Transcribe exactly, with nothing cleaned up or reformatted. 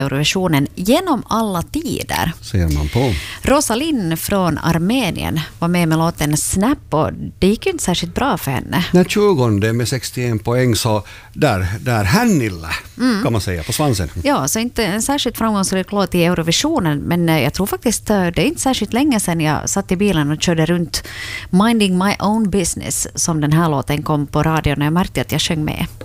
Eurovisionen genom alla tider. Ser man på. Rosalind från Armenien var med med låten Snap och det gick ju inte särskilt bra för henne. När tjugonde med sextioen poäng så där, där Hannilla mm. kan man säga på svansen. Ja, så inte en särskilt framgångsrik låt i Eurovisionen, men jag tror faktiskt det är inte särskilt länge sedan jag satt i bilen och körde runt Minding My Own Business som den här låten kom på radion och jag märkte att jag sjöng med.